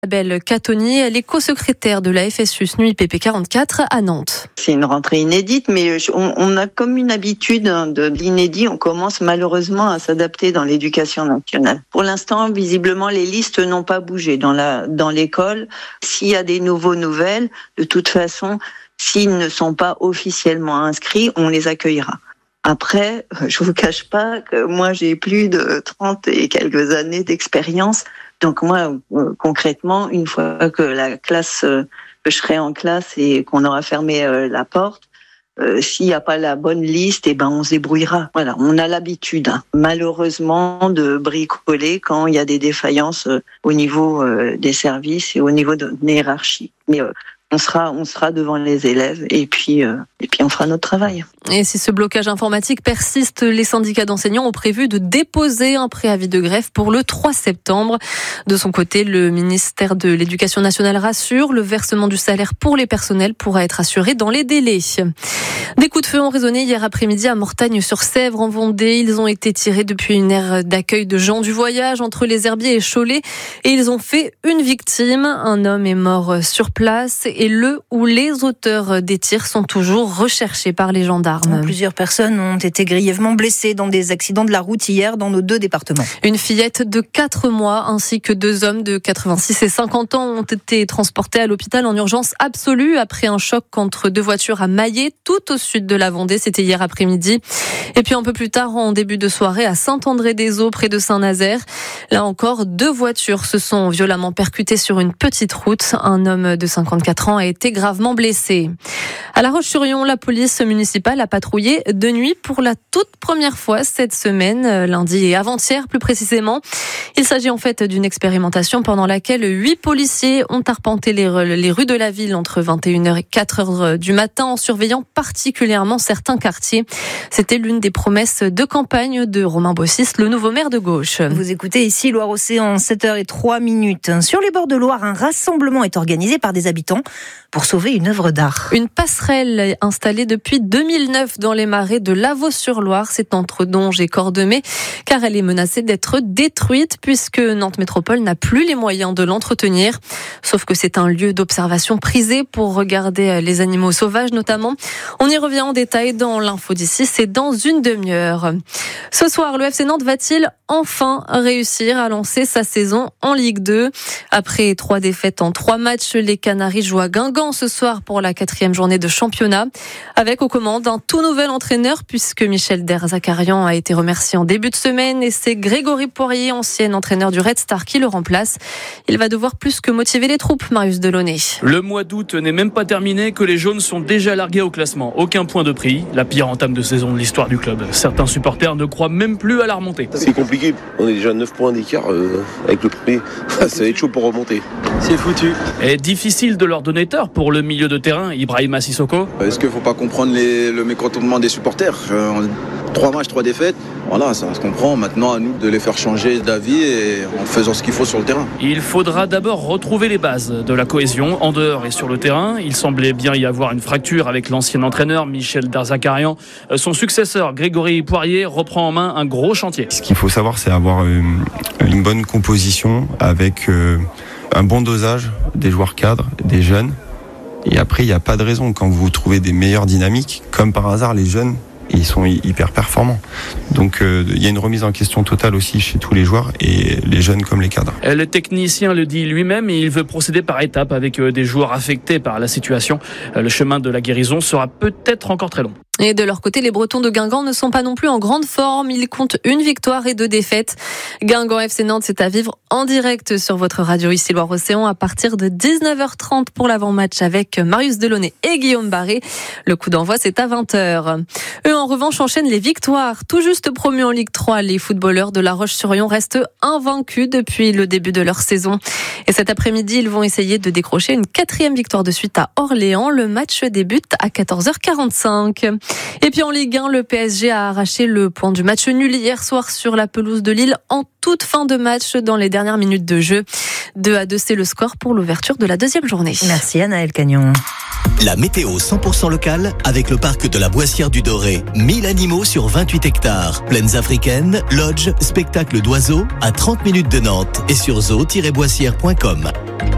Isabelle Catoni, elle est co-secrétaire de la FSU SNUIPP 44 à Nantes. C'est une rentrée inédite, mais on a comme une habitude de l'inédit. On commence malheureusement à s'adapter dans l'éducation nationale. Pour l'instant, visiblement, les listes n'ont pas bougé dans l'école. S'il y a des nouvelles, de toute façon, s'ils ne sont pas officiellement inscrits, on les accueillera. Après, je vous cache pas que moi, j'ai plus de 30 et quelques années d'expérience. Donc moi, concrètement, une fois que que je serai en classe et qu'on aura fermé la porte, s'il n'y a pas la bonne liste, on se débrouillera. Voilà, on a l'habitude, malheureusement, de bricoler quand il y a des défaillances au niveau des services et au niveau de hiérarchie. Mais on sera devant les élèves et puis on fera notre travail. Et si ce blocage informatique persiste, les syndicats d'enseignants ont prévu de déposer un préavis de grève pour le 3 septembre. De son côté, le ministère de l'Éducation nationale rassure, le versement du salaire pour les personnels pourra être assuré dans les délais. Des coups de feu ont résonné hier après-midi à Mortagne-sur-Sèvre en Vendée. Ils ont été tirés depuis une aire d'accueil de gens du voyage entre les Herbiers et Cholet et ils ont fait une victime. Un homme est mort sur place et le ou les auteurs des tirs sont toujours recherchés par les gendarmes. Plusieurs personnes ont été grièvement blessées dans des accidents de la route hier dans nos 2 départements. Une fillette de 4 mois ainsi que 2 hommes de 86 et 50 ans ont été transportés à l'hôpital en urgence absolue après un choc entre 2 voitures à Maillé, tout au sud de la Vendée. C'était hier après-midi. Et puis un peu plus tard, en début de soirée, à Saint-André-des-Eaux, près de Saint-Nazaire. Là encore, 2 voitures se sont violemment percutées sur une petite route. Un homme de 54 ans a été gravement blessé. À La Roche-sur-Yon, la police municipale a patrouillé de nuit pour la toute première fois cette semaine, lundi et avant-hier plus précisément. Il s'agit en fait d'une expérimentation pendant laquelle 8 policiers ont arpenté les rues de la ville entre 21h et 4h du matin en surveillant particulièrement certains quartiers. C'était l'une des promesses de campagne de Romain Bossis, le nouveau maire de gauche. Vous écoutez ici Loire-Océan, 7h03. Sur les bords de Loire, un rassemblement est organisé par des habitants pour sauver une œuvre d'art. Une passerelle installée depuis 2009 dans les marais de Lavaux-sur-Loire, c'est entre Donge et Cordemais, car elle est menacée d'être détruite puisque Nantes Métropole n'a plus les moyens de l'entretenir. Sauf que c'est un lieu d'observation prisé pour regarder les animaux sauvages notamment. On y revient en détail dans l'info d'ici, c'est dans une demi-heure. Ce soir, le FC Nantes va-t-il enfin réussir à lancer sa saison en Ligue 2 ? Après 3 défaites en 3 matchs, les Canaries jouent à Guingamp ce soir pour la 4e journée de championnat, avec aux commandes un tout nouvel entraîneur puisque Michel Derzakarian a été remercié en début de semaine et c'est Grégory Poirier, ancien entraîneur du Red Star, qui le remplace. Il va devoir plus que motiver les troupes, Marius Delaunay. Le mois d'août n'est même pas terminé que les jaunes sont déjà largués au classement. Aucun point de prix, la pire entame de saison de l'histoire du club. Certains supporters ne croient même plus à la remontée. C'est compliqué, on est déjà à 9 points d'écart avec le premier. Ça va être chaud pour remonter. C'est foutu. Et difficile de leur donner tort pour le milieu de terrain, Ibrahima Sissoko. Est-ce qu'il ne faut pas comprendre le mécontentement des supporters ? 3 matchs, 3 défaites, voilà, ça se comprend. Maintenant, à nous de les faire changer d'avis et en faisant ce qu'il faut sur le terrain. Il faudra d'abord retrouver les bases de la cohésion en dehors et sur le terrain. Il semblait bien y avoir une fracture avec l'ancien entraîneur Michel Derzakarian. Son successeur Grégory Poirier reprend en main un gros chantier. Ce qu'il faut savoir, c'est avoir une bonne composition avec un bon dosage des joueurs cadres, des jeunes. Et après, il n'y a pas de raison. Quand vous trouvez des meilleures dynamiques, comme par hasard, les jeunes, ils sont hyper performants. Donc il y a une remise en question totale aussi chez tous les joueurs, et les jeunes comme les cadres. Le technicien le dit lui-même et il veut procéder par étapes avec des joueurs affectés par la situation. Le chemin de la guérison sera peut-être encore très long. Et de leur côté, les Bretons de Guingamp ne sont pas non plus en grande forme. Ils comptent 1 victoire et 2 défaites. Guingamp FC Nantes, c'est à vivre en direct sur votre radio ici Loire-Océan à partir de 19h30 pour l'avant-match avec Marius Delaunay et Guillaume Barré. Le coup d'envoi, c'est à 20h. Eux, en revanche, enchaînent les victoires. Tout juste promus en Ligue 3, les footballeurs de La Roche-sur-Yon restent invaincus depuis le début de leur saison. Et cet après-midi, ils vont essayer de décrocher une 4e victoire de suite à Orléans. Le match débute à 14h45. Et puis en Ligue 1, le PSG a arraché le point du match nul hier soir sur la pelouse de Lille en toute fin de match dans les dernières minutes de jeu. 2-2, c'est le score pour l'ouverture de la 2e journée. Merci Anaël Cagnon. La météo 100% locale avec le parc de la Boissière du Doré. 1000 animaux sur 28 hectares. Plaines africaines, lodges, spectacles d'oiseaux à 30 minutes de Nantes et sur zoo-boissière.com.